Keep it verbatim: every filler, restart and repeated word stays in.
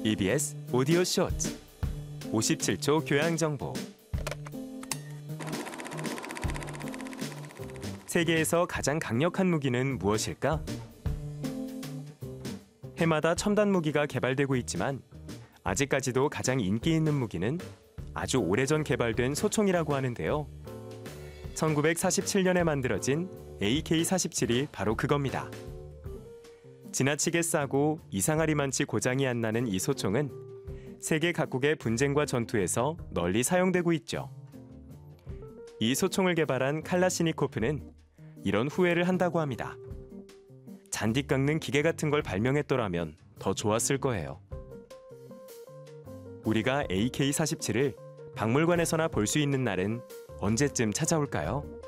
이비에스 오디오 쇼츠 오십칠 초 교양 정보. 세계에서 가장 강력한 무기는 무엇일까? 해마다 첨단 무기가 개발되고 있지만 아직까지도 가장 인기 있는 무기는 아주 오래전 개발된 소총이라고 하는데요. 천구백사십칠 년에 만들어진 에이케이 사십칠이 바로 그겁니다. 지나치게 싸고 이상하리만치 고장이 안 나는 이 소총은 세계 각국의 분쟁과 전투에서 널리 사용되고 있죠. 이 소총을 개발한 칼라시니코프는 이런 후회를 한다고 합니다. 잔디 깎는 기계 같은 걸 발명했더라면 더 좋았을 거예요. 우리가 에이케이 사십칠을 박물관에서나 볼 수 있는 날은 언제쯤 찾아올까요?